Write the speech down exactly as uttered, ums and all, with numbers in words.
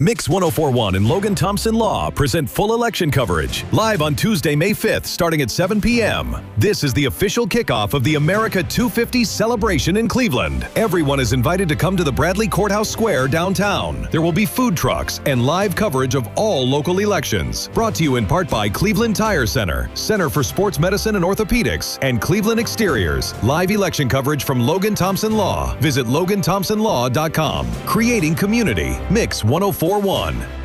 Mix one oh four point one and Logan Thompson Law present full election coverage, live on Tuesday, May fifth, starting at seven p m This is the official kickoff of the America two fifty celebration in Cleveland. Everyone is invited to come to the Bradley Courthouse Square downtown. There will be food trucks and live coverage of all local elections. Brought to you in part by Cleveland Tire Center, Center for Sports Medicine and Orthopedics, and Cleveland Exteriors. Live election coverage from Logan Thompson Law. Visit logan thompson law dot com. Creating community. Mix one oh four point one.